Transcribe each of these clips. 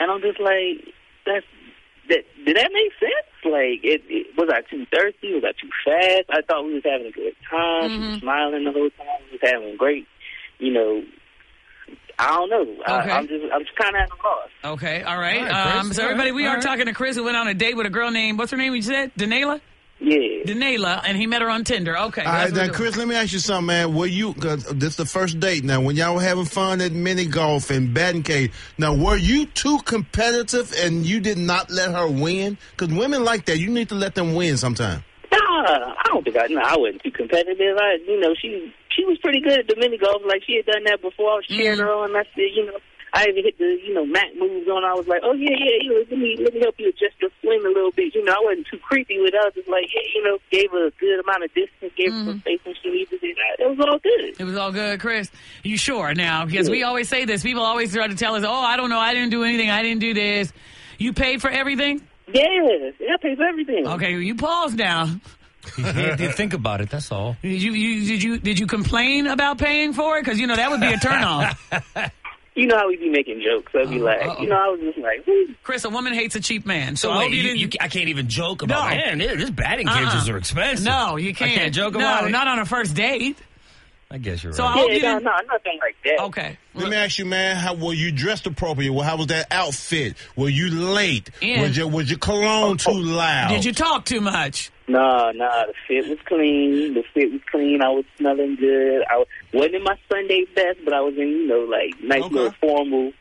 And I'm just like, did that make sense? Like, was I too thirsty? Was I too fast? I thought we was having a good time. She was smiling the whole time. We was having great, I don't know. Okay. I'm just kind of at a loss. Okay, all right. So everybody, we are talking to Chris, who went on a date with a girl named, what's her name you said? Danela? Yeah. Danela, and he met her on Tinder. Okay. All right, now, Chris, let me ask you something, man. This is the first date now, when y'all were having fun at mini golf and batting cage, now, were you too competitive and you did not let her win? Because women like that. You need to let them win sometime. Nah, I don't think I wasn't too competitive. She was pretty good at the mini golf. Like, she had done that before. I was cheering her on. I said, I even hit the, Mac moves on. I was like, oh, yeah, let me help you adjust your swing a little bit. I wasn't too creepy with her. I was just like, hey, gave her a good amount of distance, gave her some space when she needed it. It was all good. It was all good, Chris. You sure now? Because we always say this. People always try to tell us, oh, I don't know. I didn't do anything. I didn't do this. You paid for everything? Yes. I paid for everything. Okay, you pause now. He had to think about it, that's all. Did you complain about paying for it? Because, that would be a turnoff. You know how we be making jokes. I'd be like, I was just like, whoo. Chris, a woman hates a cheap man. So wait, I can't even joke about, man, this batting cages are expensive. No, you can't. I can't joke about it? No, not on a first date. I guess you're right. So I hope you didn't... No, nothing like that. Okay. Let me ask you, man, how were you dressed appropriately? How was that outfit? Were you late? Was your cologne too loud? Did you talk too much? Nah, the fit was clean. I was smelling good. I wasn't in my Sunday best, but I was in, nice little formal,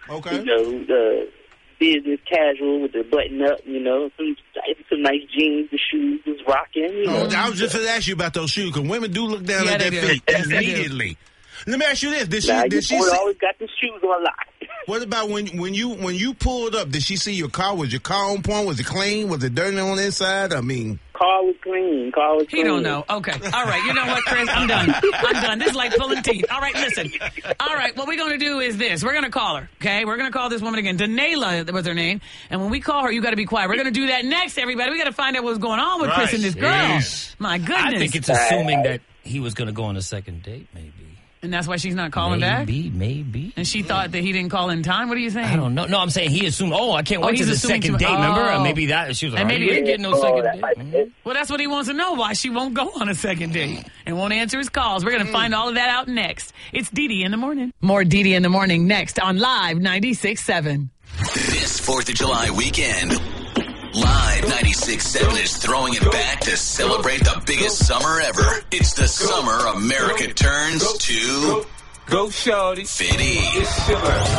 business casual with the button up, some nice jeans, the shoes was rocking. I was just going to ask you about those shoes, because women do look down at their feet immediately. Let me ask you this: Did she always got the shoes on lock? What about when you pulled up? Did she see your car? Was your car on point? Was it clean? Was it dirty on the inside? I mean, car was clean. He don't know. Okay. All right. You know what, Chris? I'm done. This is like pulling teeth. All right. Listen. All right. What we're going to do is this. We're going to call her. Okay. We're going to call this woman again. Danela was her name. And when we call her, you got to be quiet. We're going to do that next, everybody. We got to find out what's going on with Chris and this girl. Yes. My goodness. I think it's assuming that he was going to go on a second date, maybe. And that's why she's not calling back? Maybe. And she thought that he didn't call in time? What are you saying? I don't know. No, I'm saying he assumed, I can't wait to the second date, remember? Or maybe that, she was like, maybe he didn't get no second date. Well, that's what he wants to know, why she won't go on a second date and won't answer his calls. We're going to find all of that out next. It's Dee in the Morning. More Dee in the Morning next on Live 96.7. This 4th of July weekend, Live 96.7 is throwing it back to celebrate the biggest summer ever. It's the summer America turns to... Go, shorty. Fitty. It's your birthday.